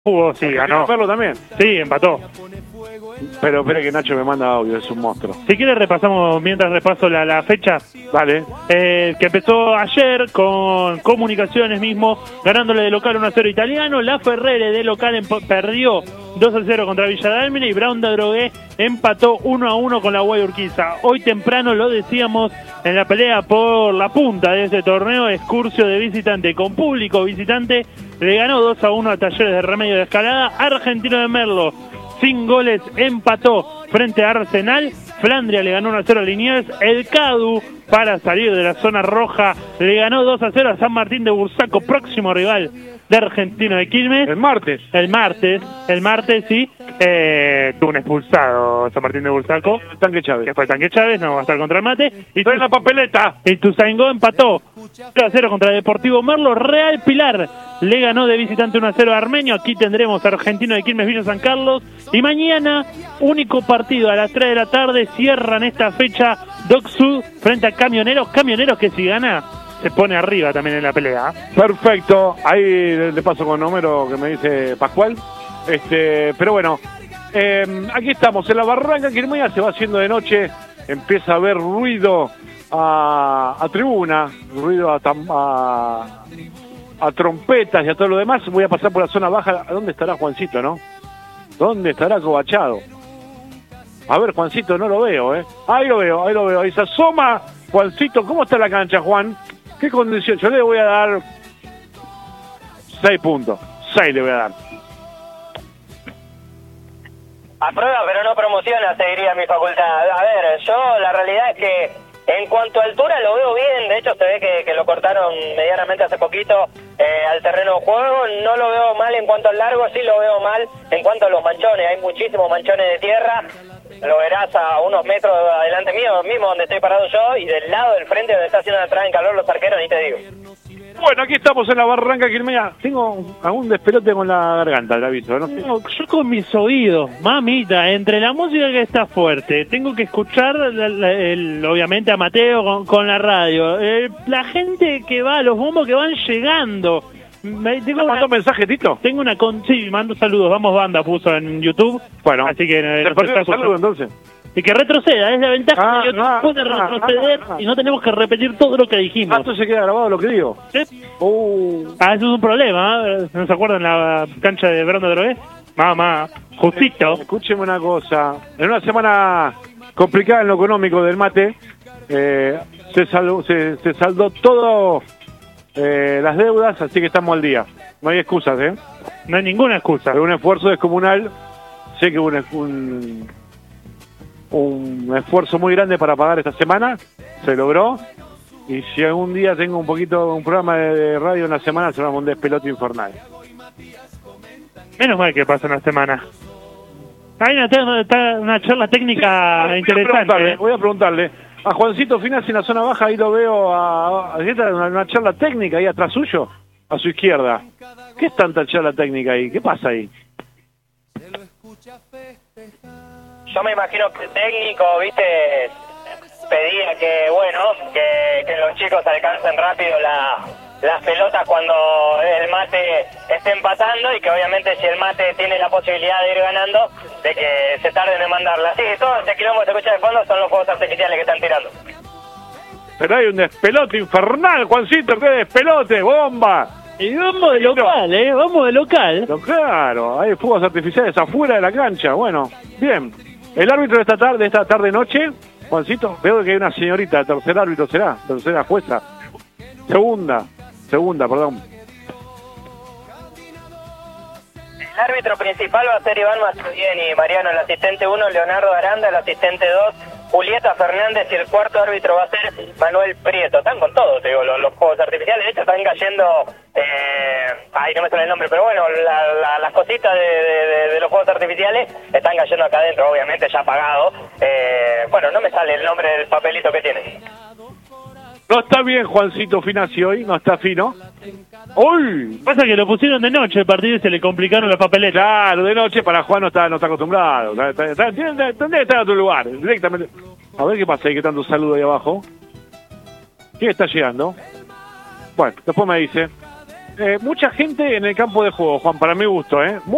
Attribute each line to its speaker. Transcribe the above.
Speaker 1: Jugó, sí, ganó.
Speaker 2: Merlo también.
Speaker 1: Sí, empató.
Speaker 2: Pero espere que Nacho me manda audio, es un monstruo.
Speaker 1: Si quiere repasamos, mientras repaso la fecha.
Speaker 2: Dale.
Speaker 1: Que empezó ayer con Comunicaciones mismo, ganándole de local 1-0 Italiano. La Ferrere de local perdió 2-0 contra Villa Dálmine y Brown de Adrogué empató 1-1 con la Guay Urquiza. Hoy temprano lo decíamos en la pelea por la punta de este torneo, Excursio de visitante con público visitante le ganó 2-1 a Talleres de Remedio de Escalada. Argentino de Merlo sin goles empató frente a Arsenal. Flandria le ganó 1-0 a Liniers. El Cadu, para salir de la zona roja, le ganó 2-0 a San Martín de Bursaco, próximo rival de Argentino de Quilmes.
Speaker 2: El martes,
Speaker 1: sí. Tuvo un expulsado San Martín de Bursaco.
Speaker 2: el Tanque Chávez.
Speaker 1: Que fue el Tanque Chávez, no va a estar contra el Mate. Y
Speaker 2: ¡Trae la papeleta!
Speaker 1: Y Tuzaingó empató 0-0 contra Deportivo Merlo. Real Pilar le ganó de visitante 1-0 a Armenio. Aquí tendremos Argentino de Quilmes, Villa San Carlos. Y mañana, único partido a las 3 de la tarde, cierran esta fecha Doc Sud frente a Camioneros. Camioneros que si gana se pone arriba también en la pelea.
Speaker 2: Perfecto. Ahí le paso con Homero que me dice Pascual. Pero bueno, aquí estamos en la Barranca Quilmea, se va haciendo de noche, empieza a haber ruido a tribuna, ruido a trompetas y a todo lo demás. Voy a pasar por la zona baja. ¿Dónde estará Juancito, no? ¿Dónde estará Cobachado? A ver, Juancito, no lo veo, Ahí lo veo. Ahí se asoma Juancito. ¿Cómo está la cancha, Juan? ¿Qué condición? Yo le voy a dar 6 puntos. 6 le voy a dar.
Speaker 3: Aprueba, pero no promociona, se diría mi facultad. A ver, yo la realidad es que en cuanto a altura lo veo bien. De hecho, se ve que lo cortaron medianamente hace poquito al terreno de juego. No lo veo mal en cuanto al largo, sí lo veo mal en cuanto a los manchones. Hay muchísimos manchones de tierra. Lo verás a unos metros adelante mío, mismo donde estoy parado yo, y del lado del frente donde está haciendo la entrada en calor los arqueros, ni te digo.
Speaker 2: Bueno, aquí estamos en la Barranca Quilmea. Tengo algún despelote con la garganta, te aviso, ¿no?
Speaker 1: No, yo con mis oídos, mamita, entre la música que está fuerte, tengo que escuchar obviamente a Mateo con la radio, la gente que va, los bombos que van llegando.
Speaker 2: ¿Mandó mensaje, Tito?
Speaker 1: Sí, mando saludos, vamos banda, puso en YouTube.
Speaker 2: Bueno,
Speaker 1: así que
Speaker 2: ¿te perdió el saludo entonces?
Speaker 1: Y que retroceda, es la ventaja de YouTube, puede retroceder y no tenemos que repetir todo lo que dijimos.
Speaker 2: ¿Esto se queda grabado lo que digo?
Speaker 1: ¿Sí? Eso es un problema, ¿no se acuerdan la cancha de Verón de Drogué? Mamá, justito.
Speaker 2: Escúcheme una cosa, en una semana complicada en lo económico del Mate, se saldó todo las deudas, así que estamos al día. No hay excusas,
Speaker 1: No hay ninguna excusa.
Speaker 2: Es un esfuerzo descomunal, sé que hubo un esfuerzo muy grande para pagar esta semana, se logró, y si algún día tengo un programa de radio en la semana, se va a un despelote infernal.
Speaker 1: Menos mal que pasa una semana. Hay una charla técnica interesante.
Speaker 2: Voy a preguntarle a Juancito Finas en la zona baja, ahí lo veo una charla técnica ahí atrás suyo, a su izquierda. ¿Qué es tanta charla técnica ahí? ¿Qué pasa ahí?
Speaker 3: Yo me imagino que el técnico, viste, pedía que los chicos alcancen rápido las pelotas cuando el Mate esté empatando, y que obviamente si el Mate tiene la posibilidad de ir ganando, de que se tarden en mandarla. Sí, todo este quilombo que se escucha de fondo son los fuegos artificiales que están tirando.
Speaker 2: Pero hay un despelote infernal, Juancito, qué despelote, bomba.
Speaker 1: Y vamos de local, vamos de local.
Speaker 2: Pero claro, hay fuegos artificiales afuera de la cancha. Bueno, bien. El árbitro de esta tarde-noche, Juancito, veo que hay una señorita, tercer árbitro será, tercera jueza. Segunda, perdón.
Speaker 3: El árbitro principal va a ser Iván Mastroianni, Mariano, el asistente 1, Leonardo Aranda, el asistente 2, Julieta Fernández, y el cuarto árbitro va a ser Manuel Prieto. Están con todo, te digo, los fuegos artificiales. De hecho, están cayendo, no me sale el nombre, pero bueno, las cositas de los fuegos artificiales están cayendo acá adentro, obviamente ya apagado. Bueno, no me sale el nombre del papelito que tiene.
Speaker 2: No está bien Juancito Finazzi hoy, no está fino. ¡Uy!
Speaker 1: Pasa que lo pusieron de noche el partido y se le complicaron las papeletas.
Speaker 2: Claro, de noche para Juan no está acostumbrado. Tendría que estar en otro lugar, directamente. A ver qué pasa ahí, que tanto saludo ahí abajo. ¿Quién está llegando? Bueno, después me dice. Mucha gente en el campo de juego, Juan, para mi gusto,